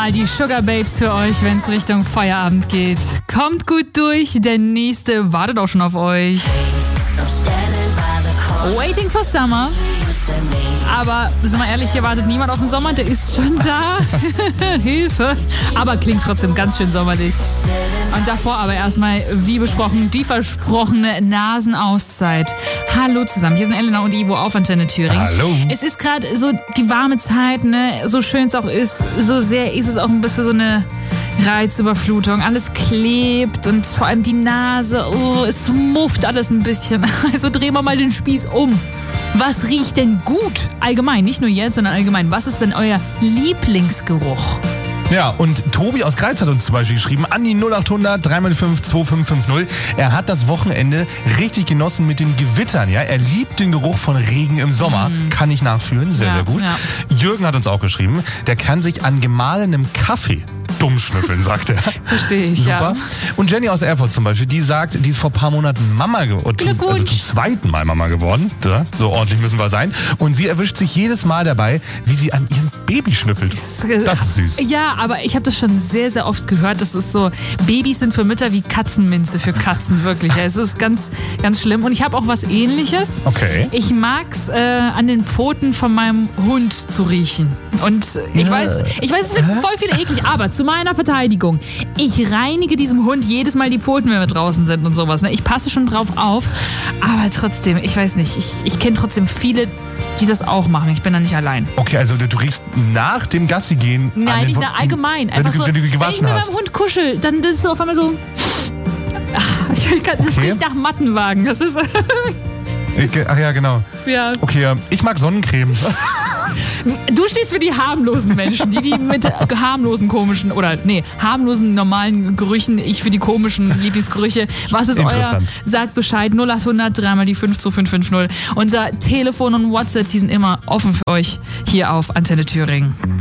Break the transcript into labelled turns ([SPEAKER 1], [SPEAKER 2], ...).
[SPEAKER 1] Mal die Sugar Babes für euch, wenn es Richtung Feierabend geht. Kommt gut durch, der nächste wartet auch schon auf euch. Waiting for Summer. Aber, sind wir ehrlich, hier wartet niemand auf den Sommer, der ist schon da. Hilfe. Aber klingt trotzdem ganz schön sommerlich. Und davor aber erstmal, wie besprochen, die versprochene Nasenauszeit. Hallo zusammen, hier sind Elena und Ivo auf Antenne Thüringen.
[SPEAKER 2] Hallo.
[SPEAKER 1] Es ist gerade so die warme Zeit, ne? So schön es auch ist, so sehr ist es auch ein bisschen so eine Reizüberflutung. Alles klebt und vor allem die Nase, es mufft alles ein bisschen. Also drehen wir mal den Spieß um. Was riecht denn gut? Allgemein, nicht nur jetzt, sondern allgemein. Was ist denn euer Lieblingsgeruch?
[SPEAKER 2] Ja, und Tobi aus Greiz hat uns zum Beispiel geschrieben, an die 0800 3x5 2550. Er hat das Wochenende richtig genossen mit den Gewittern. Ja, er liebt den Geruch von Regen im Sommer. Kann ich nachfühlen, sehr, sehr gut. Ja. Jürgen hat uns auch geschrieben, der kann sich an gemahlenem Kaffee dumm schnüffeln, sagt er.
[SPEAKER 1] Verstehe ich,
[SPEAKER 2] super. Ja. Und Jenny aus Erfurt zum Beispiel, die sagt, die ist vor ein paar Monaten Mama geworden. Also zum zweiten Mal Mama geworden. So ordentlich müssen wir sein. Und sie erwischt sich jedes Mal dabei, wie sie an ihrem Baby schnüffelt. Das ist süß.
[SPEAKER 1] Ja, aber ich habe das schon sehr, sehr oft gehört. Das ist so, Babys sind für Mütter wie Katzenminze für Katzen, wirklich. Es ist ganz, ganz schlimm. Und ich habe auch was Ähnliches.
[SPEAKER 2] Okay.
[SPEAKER 1] Ich mag's an den Pfoten von meinem Hund zu riechen. Und ich weiß, es wird voll viel eklig, aber zu meiner Verteidigung, ich reinige diesem Hund jedes Mal die Pfoten, wenn wir draußen sind und sowas. Ne? Ich passe schon drauf auf, aber trotzdem, ich weiß nicht, ich kenne trotzdem viele, die das auch machen. Ich bin da nicht allein.
[SPEAKER 2] Okay, also du riechst nach dem Gassi gehen.
[SPEAKER 1] Nein, nicht allgemein. Einfach so,
[SPEAKER 2] wenn du gewaschen
[SPEAKER 1] wenn ich mit meinem Hund kuschel, dann ist es so auf einmal so. Das riecht nach Mattenwagen. Das ist.
[SPEAKER 2] Ach ja, genau.
[SPEAKER 1] Ja.
[SPEAKER 2] Okay, ich mag Sonnencreme.
[SPEAKER 1] Du stehst für die harmlosen Menschen, die mit harmlosen, komischen, harmlosen, normalen Gerüchen, ich für die komischen Lieblingsgerüche. Was ist euer? Sagt Bescheid, 0800 3 die 5 2550. Unser Telefon und WhatsApp, die sind immer offen für euch hier auf Antenne Thüringen.